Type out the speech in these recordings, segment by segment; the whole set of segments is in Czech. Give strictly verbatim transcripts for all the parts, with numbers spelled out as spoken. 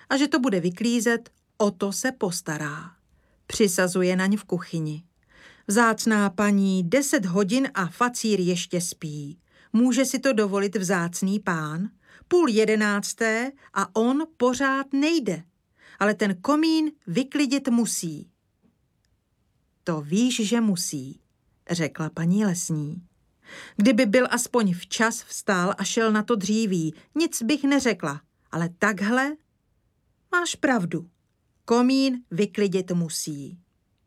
a že to bude vyklízet, o to se postará. Přisazuje naň v kuchyni. Vzácná paní, deset hodin a facír ještě spí. Může si to dovolit vzácný pán? Půl jedenácté a on pořád nejde. Ale ten komín vyklidit musí. To víš, že musí, řekla paní lesní. Kdyby byl aspoň včas vstál a šel na to dříví, nic bych neřekla, ale takhle máš pravdu. Komín vyklidit musí.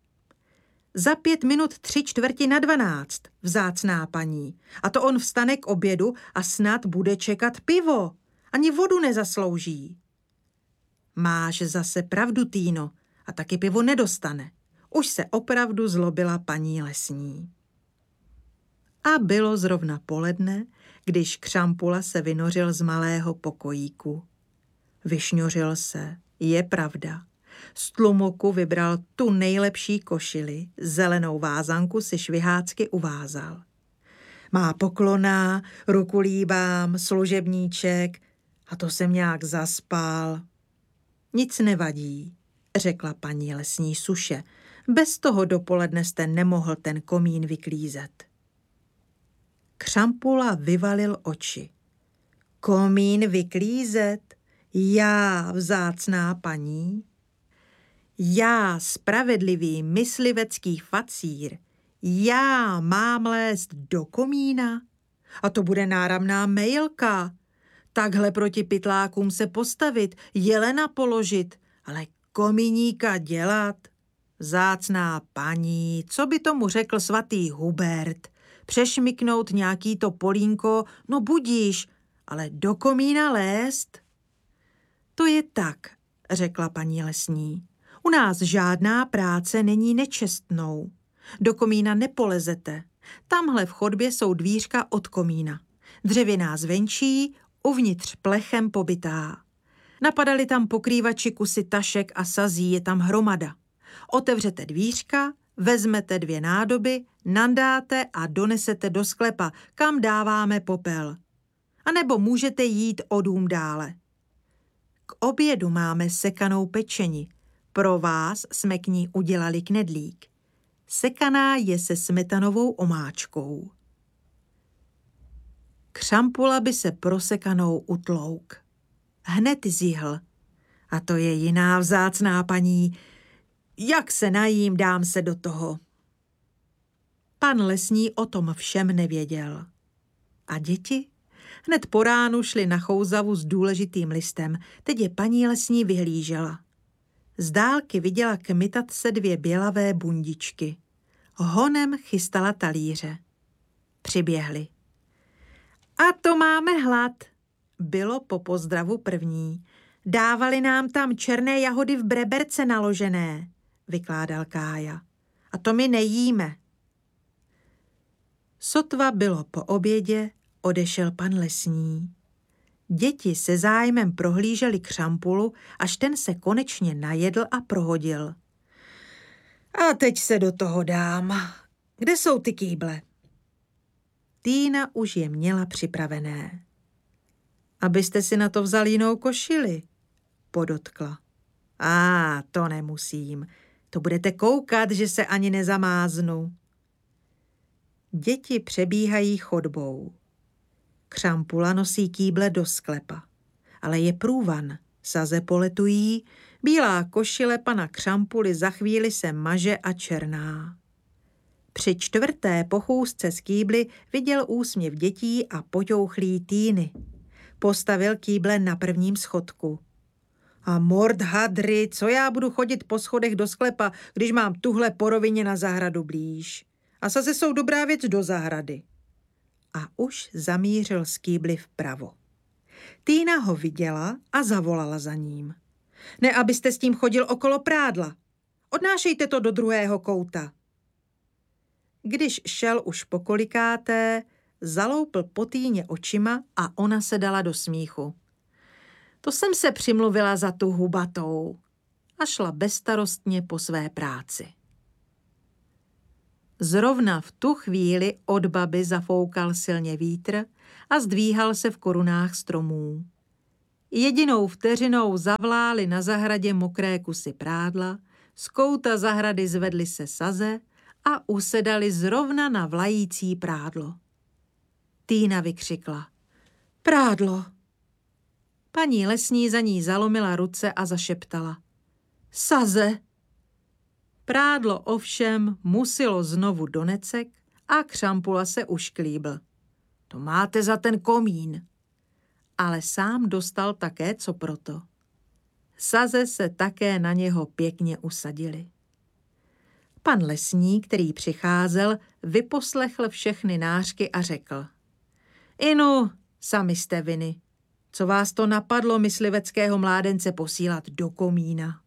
Za pět minut tři čtvrti na dvanáct, vzácná paní. A to on vstane k obědu a snad bude čekat pivo. Ani vodu nezaslouží. Máš zase pravdu, Týno, a taky pivo nedostane. Už se opravdu zlobila paní lesní. A bylo zrovna poledne, když Křampula se vynořil z malého pokojíku. Vyšňořil se, je pravda. Z tlumoku vybral tu nejlepší košili, zelenou vázanku si švihácky uvázal. Má poklona, ruku líbám, služebníček a to jsem nějak zaspal. Nic nevadí, řekla paní lesní suše. Bez toho dopoledne jste nemohl ten komín vyklízet. Křampula vyvalil oči. Komín vyklízet? Já, vzácná paní? Já, spravedlivý myslivecký facír, já mám lézt do komína? A to bude náramná mejlka. Takhle proti pytlákům se postavit, jelena položit, ale komíníka dělat? Vzácná paní, co by tomu řekl svatý Hubert? Přešmiknout nějaký to polínko, no budíš, ale do komína lézt? To je tak, řekla paní lesní. U nás žádná práce není nečestnou. Do komína nepolezete. Tamhle v chodbě jsou dvířka od komína. Dřevěná zvenčí, uvnitř plechem pobytá. Napadaly tam pokrývači kusy tašek a sazí, je tam hromada. Otevřete dvířka, vezmete dvě nádoby, nandáte a donesete do sklepa, kam dáváme popel. A nebo můžete jít o dům dále. K obědu máme sekanou pečeni. Pro vás jsme k ní udělali knedlík. Sekaná je se smetanovou omáčkou. Křampula by se prosekanou utlouk. Hned zihl. A to je jiná vzácná paní. Jak se najím, dám se do toho. Pan lesní o tom všem nevěděl. A děti? Hned po ránu šli na chouzavu s důležitým listem. Teď je paní lesní vyhlížela. Z dálky viděla kmitat se dvě bělavé bundičky. Honem chystala talíře. Přiběhli. A to máme hlad, bylo po pozdravu první. Dávali nám tam černé jahody v breberce naložené, vykládal Kája. A to my nejíme. Sotva bylo po obědě, odešel pan lesní. Děti se zájmem prohlíželi Křampulu, až ten se konečně najedl a prohodil. A teď se do toho dám. Kde jsou ty kýble? Týna už je měla připravené. Abyste si na to vzali jinou košili, podotkla. A to nemusím. To budete koukat, že se ani nezamáznu. Děti přebíhají chodbou. Křampula nosí kýble do sklepa. Ale je průvan, saze poletují, bílá košile pana Křampuly za chvíli se maže a černá. Při čtvrté pochůzce z kýbly viděl úsměv dětí a poťouchlý Týny. Postavil kýble na prvním schodku. A mord hadry, co já budu chodit po schodech do sklepa, když mám tuhle po rovině na zahradu blíž. A zase jsou dobrá věc do zahrady. A už zamířil z kýbly vpravo. Týna ho viděla a zavolala za ním. Ne, abyste s tím chodil okolo prádla. Odnášejte to do druhého kouta. Když šel už pokolikáté, zaloupl po Týně očima a ona se dala do smíchu. To jsem se přimluvila za tu hubatou a šla bezstarostně po své práci. Zrovna v tu chvíli od baby zafoukal silně vítr a zdvíhal se v korunách stromů. Jedinou vteřinou zavlály na zahradě mokré kusy prádla, z kouta zahrady zvedly se saze a usedali zrovna na vlající prádlo. Týna vykřikla: Prádlo! Paní lesní za ní zalomila ruce a zašeptala: Saze! Prádlo ovšem musilo znovu do necek a Křampula se ušklíbl. To máte za ten komín. Ale sám dostal také co proto. Saze se také na něho pěkně usadili. Pan lesník, který přicházel, vyposlechl všechny nářky a řekl: Inu, sami jste viny. Co vás to napadlo mysliveckého mládence posílat do komína?